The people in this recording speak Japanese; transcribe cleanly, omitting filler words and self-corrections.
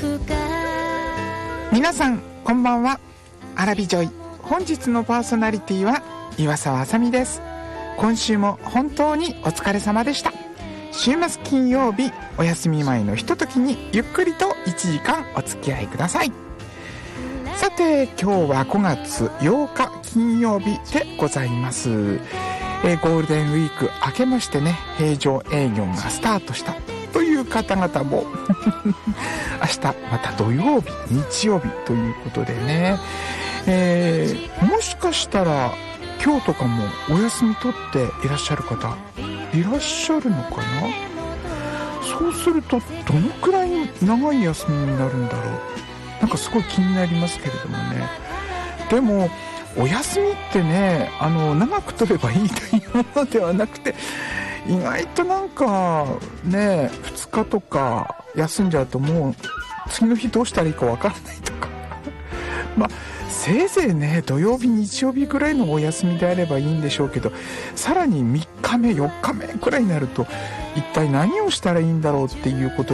皆さんこんばんは。アラビジョイ、本日のパーソナリティは岩沢あさみです。今週も本当にお疲れ様でした。週末金曜日、お休み前のひとときにゆっくりと1時間お付き合いください。さて、今日は5月8日金曜日でございます。ゴールデンウィーク明けましてね、平常営業がスタートしたという方々も明日また土曜日、日曜日ということでね、もしかしたら今日とかもお休み取っていらっしゃる方いらっしゃるのかな。そうするとどのくらい長い休みになるんだろう。なんかすごい気になりますけれどもね。でもお休みってね、長く取ればいいというものではなくて、意外となんかね、2日とか休んじゃうともう次の日どうしたらいいかわからないとかまあせいぜいね、土曜日日曜日ぐらいのお休みであればいいんでしょうけど、さらに3日目4日目くらいになると一体何をしたらいいんだろうっていうこと